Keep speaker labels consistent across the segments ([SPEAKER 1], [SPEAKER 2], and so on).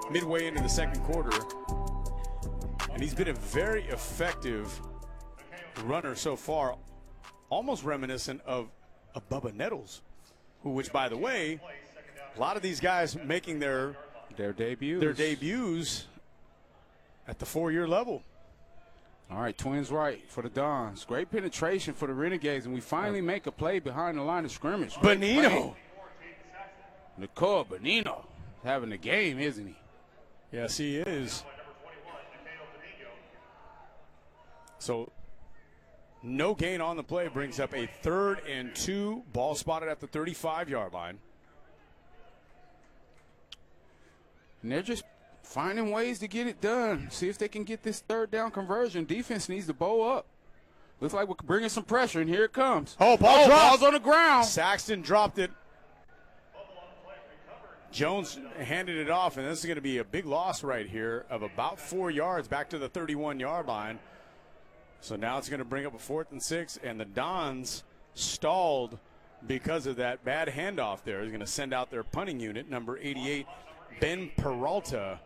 [SPEAKER 1] midway into the second quarter. And he's been a very effective runner so far, almost reminiscent of Bubba Nettles, which, by the way, a lot of these guys making their debuts at the 4-year level.
[SPEAKER 2] All right, Twins right for the Dons. Great penetration for the Renegades, and we finally make a play behind the line of scrimmage.
[SPEAKER 1] Bonino.
[SPEAKER 2] Nicole Bonino having a game, isn't he?
[SPEAKER 1] Yes, he is. So no gain on the play brings up a 3rd and 2. Ball spotted at the 35-yard line.
[SPEAKER 2] And they're just finding ways to get it done. See if they can get this 3rd down conversion. Defense needs to bow up. Looks like we're bringing some pressure, and here it comes.
[SPEAKER 1] Oh, ball's
[SPEAKER 2] on the ground.
[SPEAKER 1] Saxton dropped it. Jones handed it off, and this is going to be a big loss right here of about 4 yards back to the 31-yard line. So now it's going to bring up a 4th and 6, and the Dons stalled because of that bad handoff there. He's going to send out their punting unit, number 88, Ben Peralta,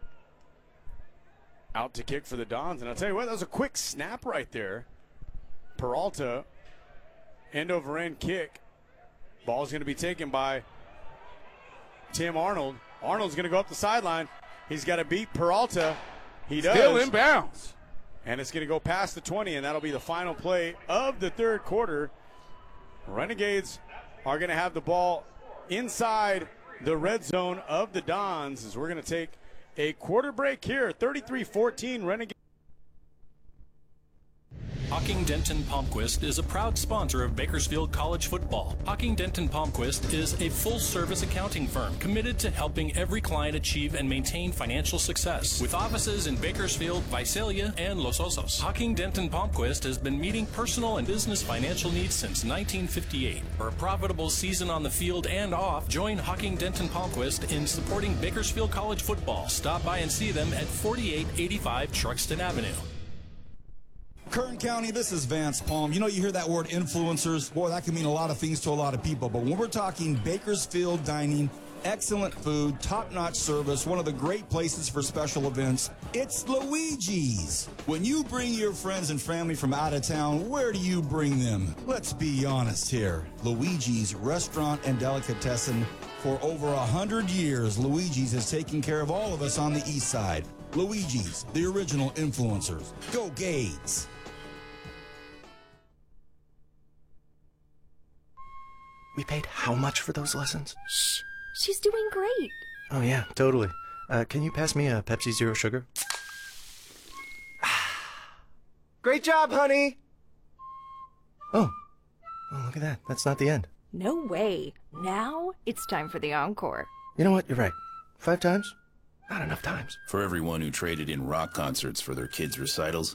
[SPEAKER 1] out to kick for the Dons. And I'll tell you what, that was a quick snap right there. Peralta, end over end kick. Ball's going to be taken by Tim Arnold. Arnold's going to go up the sideline. He's got to beat Peralta. He does.
[SPEAKER 2] Still in bounds.
[SPEAKER 1] And it's going to go past the 20, and that'll be the final play of the 3rd quarter. Renegades are going to have the ball inside the red zone of the Dons as we're going to take a quarter break here. 33-14 Renegades.
[SPEAKER 3] Hocking Denton Palmquist is a proud sponsor of Bakersfield College football. Hocking Denton Palmquist is a full-service accounting firm committed to helping every client achieve and maintain financial success. With offices in Bakersfield, Visalia, and Los Osos, Hocking Denton Palmquist has been meeting personal and business financial needs since 1958. For a profitable season on the field and off, join Hocking Denton Palmquist in supporting Bakersfield College football. Stop by and see them at 4885 Truxton Avenue.
[SPEAKER 4] Kern County, this is Vance Palm. You know, you hear that word influencers. Boy, that can mean a lot of things to a lot of people. But when we're talking Bakersfield dining, excellent food, top-notch service, one of the great places for special events, it's Luigi's. When you bring your friends and family from out of town, where do you bring them? Let's be honest here. Luigi's Restaurant and Delicatessen. For over 100 years, Luigi's has taken care of all of us on the east side. Luigi's, the original influencers. Go Gades.
[SPEAKER 5] We paid how much for those lessons?
[SPEAKER 6] Shh. She's doing great.
[SPEAKER 5] Oh, yeah, totally. Can you pass me a Pepsi Zero Sugar? Great job, honey! Oh, look at that. That's not the end.
[SPEAKER 6] No way. Now it's time for the encore.
[SPEAKER 5] You know what? You're right. 5 times? Not enough times.
[SPEAKER 7] For everyone who traded in rock concerts for their kids' recitals,